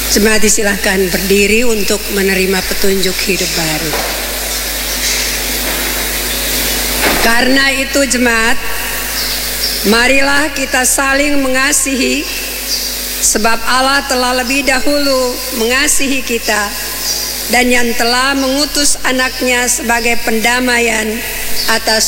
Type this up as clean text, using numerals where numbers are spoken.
Jemaat disilahkan berdiri untuk menerima petunjuk hidup baru. Karena itu jemaat, marilah kita saling mengasihi, sebab Allah telah lebih dahulu mengasihi kita dan yang telah mengutus anaknya sebagai pendamaian atas